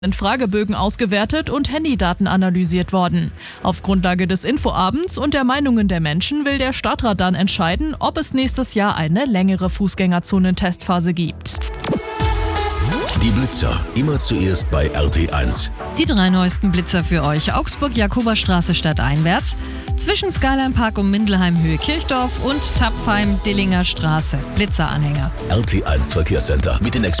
Sind Fragebögen ausgewertet und Handydaten analysiert worden. Auf Grundlage des Infoabends und der Meinungen der Menschen will der Stadtrat dann entscheiden, ob es nächstes Jahr eine längere Fußgängerzonentestphase gibt. Die Blitzer, immer zuerst bei RT1. Die 3 neuesten Blitzer für euch. Augsburg-Jakoberstraße stadteinwärts, zwischen Skyline Park und Mindelheim-Höhe Kirchdorf und Tapfheim-Dillinger Straße. Blitzeranhänger. RT1 Verkehrscenter mit den